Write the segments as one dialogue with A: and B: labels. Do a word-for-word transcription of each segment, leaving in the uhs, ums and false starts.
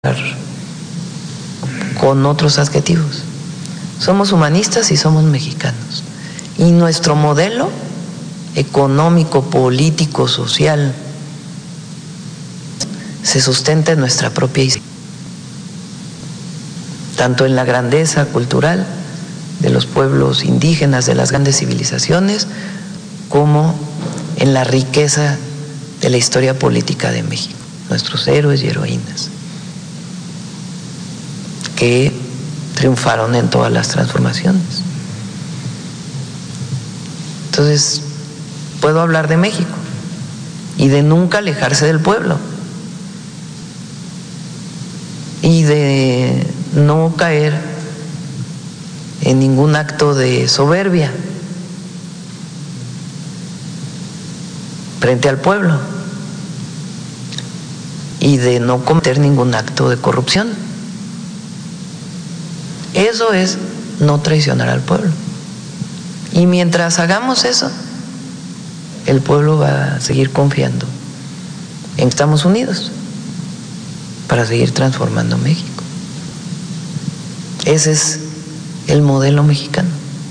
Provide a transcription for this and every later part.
A: con otros adjetivos. Somos humanistas y somos mexicanos. Y nuestro modelo económico, político, social, se sustenta en nuestra propia historia, tanto en la grandeza cultural de los pueblos indígenas, de las grandes civilizaciones, como en la riqueza de la historia política de México, nuestros héroes y heroínas, que triunfaron en todas las transformaciones. Entonces, puedo hablar de México y de nunca alejarse del pueblo y de no caer en ningún acto de soberbia frente al pueblo y de no cometer ningún acto de corrupción. Eso es no traicionar al pueblo. Y mientras hagamos eso, el pueblo va a seguir confiando en que estamos unidos para seguir transformando México. Ese es el modelo mexicano.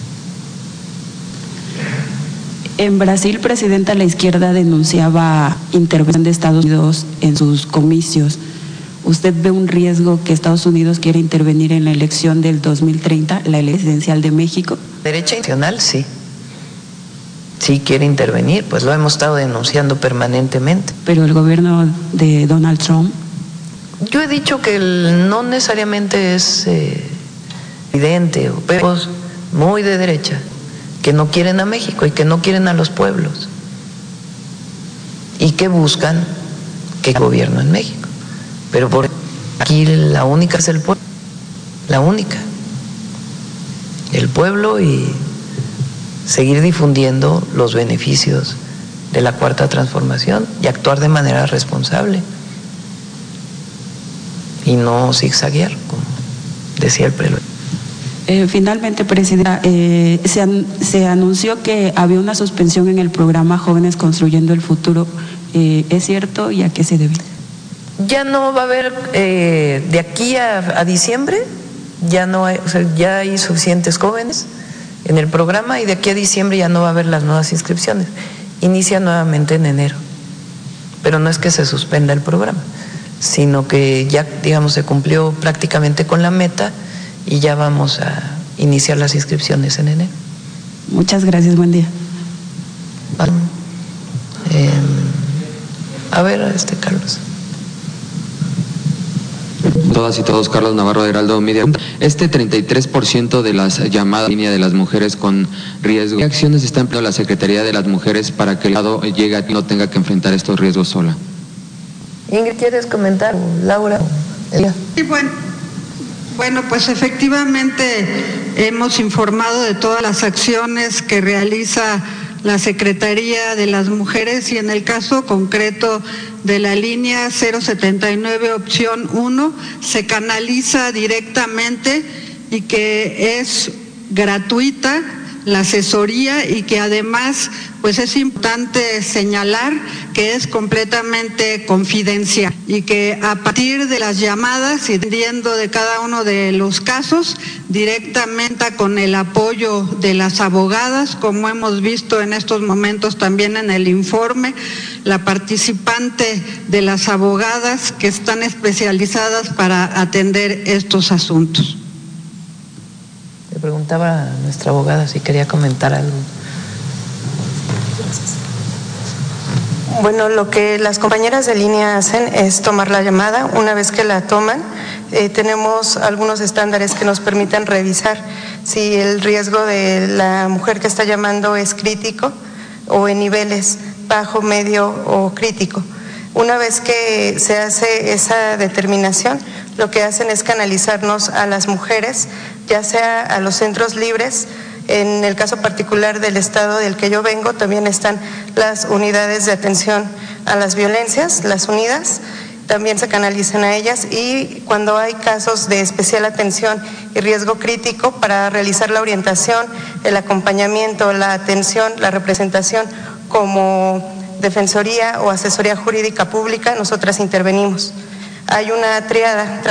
B: En Brasil, presidenta, la izquierda denunciaba intervención de Estados Unidos en sus comicios. ¿Usted ve un riesgo que Estados Unidos quiera intervenir en la elección del dos mil treinta, la elección presidencial de México?
A: Derecha nacional, sí. Sí quiere intervenir, pues lo hemos estado denunciando permanentemente.
B: Pero el gobierno de Donald Trump.
A: Yo he dicho que el, no necesariamente es eh, evidente, pero muy de derecha, que no quieren a México y que no quieren a los pueblos y que buscan que gobierno en México. Pero por aquí la única es el pueblo, la única, el pueblo, y seguir difundiendo los beneficios de la Cuarta Transformación y actuar de manera responsable y no zigzaguear, como decía el prelado.
B: Eh, finalmente, presidenta, eh, se, an se anunció que había una suspensión en el programa Jóvenes Construyendo el Futuro. Eh, ¿Es cierto y a qué se debe?
A: Ya no va a haber, eh, de aquí a, a diciembre, ya no hay, o sea, ya hay suficientes jóvenes en el programa y de aquí a diciembre ya no va a haber las nuevas inscripciones. Inicia nuevamente en enero, pero no es que se suspenda el programa, sino que ya, digamos, se cumplió prácticamente con la meta y ya vamos a iniciar las inscripciones en enero.
B: Muchas gracias, buen día.
A: Eh, a ver, este Carlos.
C: Todas y todos, Carlos Navarro de Heraldo Media. Este treinta y tres por ciento de las llamadas línea de las mujeres con riesgo, ¿qué acciones está empleando la Secretaría de las Mujeres para que el Estado llegue y no tenga que enfrentar estos riesgos sola?
A: Ingrid, ¿quieres comentar? Laura.
D: Sí, bueno, bueno, pues efectivamente hemos informado de todas las acciones que realiza la Secretaría de las Mujeres y en el caso concreto de la línea cero setenta y nueve opción uno se canaliza directamente y que es gratuita la asesoría y que además pues es importante señalar que es completamente confidencial y que a partir de las llamadas y dependiendo de cada uno de los casos directamente con el apoyo de las abogadas, como hemos visto en estos momentos también en el informe, la participante de las abogadas que están especializadas para atender estos asuntos.
A: Le preguntaba a nuestra abogada si quería comentar algo.
E: Bueno, lo que las compañeras de línea hacen es tomar la llamada. Una vez que la toman, eh, tenemos algunos estándares que nos permiten revisar si el riesgo de la mujer que está llamando es crítico o en niveles bajo, medio o crítico. Una vez que se hace esa determinación, lo que hacen es canalizarnos a las mujeres, ya sea a los centros libres. En el caso particular del estado del que yo vengo, también están las unidades de atención a las violencias, las unidas, también se canalizan a ellas y cuando hay casos de especial atención y riesgo crítico para realizar la orientación, el acompañamiento, la atención, la representación como Defensoría o Asesoría Jurídica Pública, nosotras intervenimos. hay una triada.